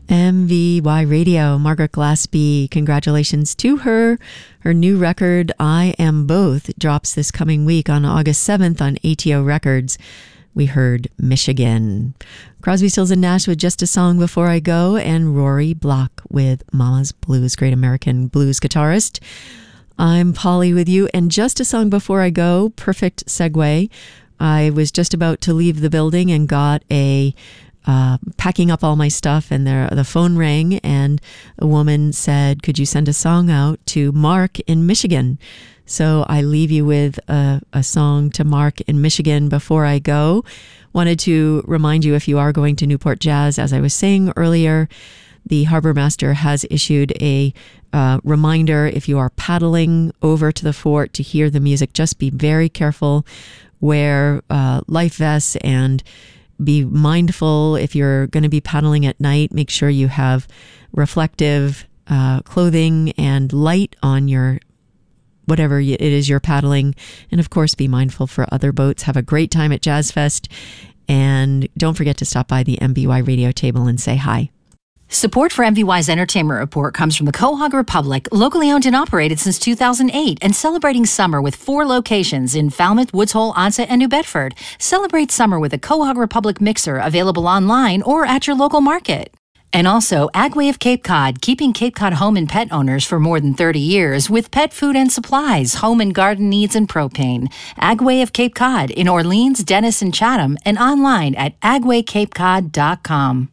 MVY Radio, Margaret Glaspie, congratulations to her. Her new record, I Am Both, drops this coming week on August 7th on ATO Records. We heard Michigan. Crosby, Stills and Nash with Just a Song Before I Go, and Rory Block with Mama's Blues, great American blues guitarist. I'm Polly with you, and Just a Song Before I Go, perfect segue. I was just about to leave the building and got packing up all my stuff, and the phone rang, and a woman said, could you send a song out to Mark in Michigan? So I leave you with a song to Mark in Michigan before I go. Wanted to remind you, if you are going to Newport Jazz, as I was saying earlier, the Harbor Master has issued a reminder, if you are paddling over to the fort to hear the music, just be very careful, wear life vests, and be mindful if you're going to be paddling at night. Make sure you have reflective clothing and light on your whatever it is you're paddling. And of course, be mindful for other boats. Have a great time at Jazz Fest. And don't forget to stop by the MBY radio table and say hi. Support for MVY's Entertainment Report comes from the Quahog Republic, locally owned and operated since 2008, and celebrating summer with 4 locations in Falmouth, Woods Hole, Onset, and New Bedford. Celebrate summer with a Quahog Republic mixer available online or at your local market. And also, Agway of Cape Cod, keeping Cape Cod home and pet owners for more than 30 years with pet food and supplies, home and garden needs, and propane. Agway of Cape Cod in Orleans, Dennis, and Chatham, and online at agwaycapecod.com.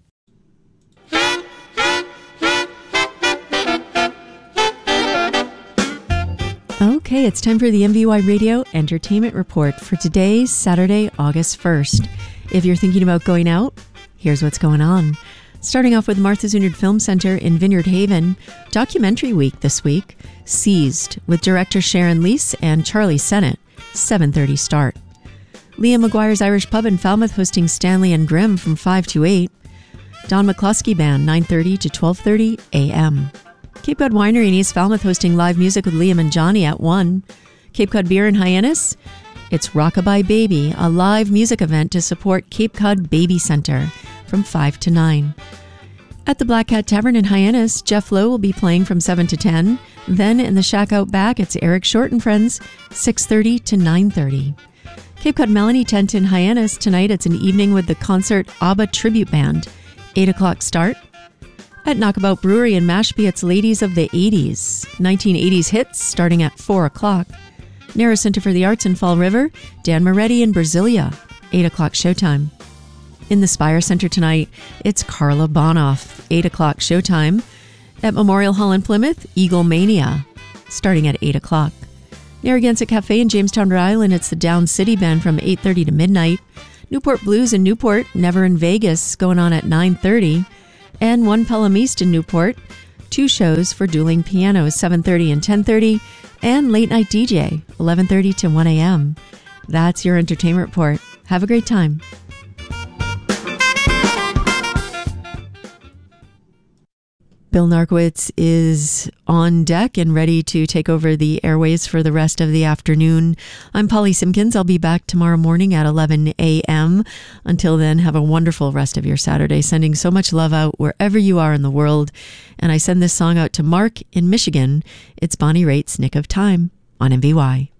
Okay, it's time for the MVY Radio Entertainment Report for today, Saturday, August 1st. If you're thinking about going out, here's what's going on. Starting off with Martha's Vineyard Film Center in Vineyard Haven, documentary week this week, Seized, with director Sharon Leese and Charlie Sennett, 7:30 start. Liam McGuire's Irish Pub in Falmouth hosting Stanley and Grimm from 5 to 8. Don McCluskey Band, 9:30 to 12:30 a.m. Cape Cod Winery in East Falmouth hosting live music with Liam and Johnny at 1. Cape Cod Beer in Hyannis, it's Rockabye Baby, a live music event to support Cape Cod Baby Center from 5 to 9. At the Black Cat Tavern in Hyannis, Jeff Lowe will be playing from 7 to 10. Then in the Shack Out Back, it's Eric Short and Friends, 6:30 to 9:30. Cape Cod Melanie Tent in Hyannis, tonight it's an evening with the concert ABBA Tribute Band, 8 o'clock start. At Knockabout Brewery in Mashpee, it's Ladies of the 80s, 1980s hits starting at 4 o'clock. Narrow Center for the Arts in Fall River, Dan Moretti in Brasilia, 8 o'clock showtime. In the Spire Center tonight, it's Carla Bonoff, 8 o'clock showtime. At Memorial Hall in Plymouth, Eagle Mania, starting at 8 o'clock. Narragansett Cafe in Jamestown, Rhode Island, it's the Down City Band from 8:30 to midnight. Newport Blues in Newport, Never in Vegas, going on at 9:30. And One Pelham East in Newport, 2 shows for dueling pianos, 7:30 and 10:30, and Late Night DJ, 11:30 to 1 a.m. That's your entertainment report. Have a great time. Bill Narkowitz is on deck and ready to take over the airways for the rest of the afternoon. I'm Polly Simpkins. I'll be back tomorrow morning at 11 a.m. Until then, have a wonderful rest of your Saturday. Sending so much love out wherever you are in the world. And I send this song out to Mark in Michigan. It's Bonnie Raitt's Nick of Time on MVY.